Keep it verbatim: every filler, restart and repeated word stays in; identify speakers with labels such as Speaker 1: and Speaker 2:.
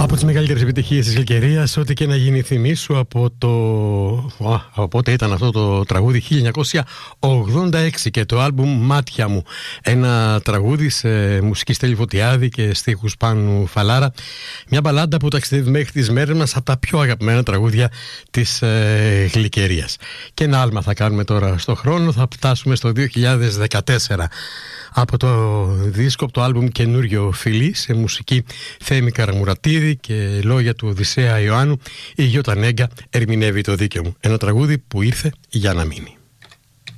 Speaker 1: Από τις μεγαλύτερες επιτυχίες της Γλυκερίας, ό,τι και να γίνει θυμίσου, από το... Α, από πότε ήταν αυτό το τραγούδι? χίλια εννιακόσια ογδόντα έξι, και το άλμπουμ «Μάτια μου». Ένα τραγούδι σε μουσική Στέλη Φωτιάδη και στίχους Πάνου Φαλάρα. Μια μπαλάντα που ταξιδεύει μέχρι τις μέρες μας από τα πιο αγαπημένα τραγούδια της ε, Γλυκερίας. Και ένα άλμα θα κάνουμε τώρα στο χρόνο, θα φτάσουμε στο δύο χιλιάδες δεκατέσσερα. Από το δίσκο, από το άλμπουμ «Καινούριο Φιλί», σε μουσική Θέμη Καραμουρατίδη και λόγια του Οδυσσέα Ιωάννου, η Γιώτα Νέγκα ερμηνεύει το δίκαιο μου. Ένα τραγούδι που ήρθε για να μείνει.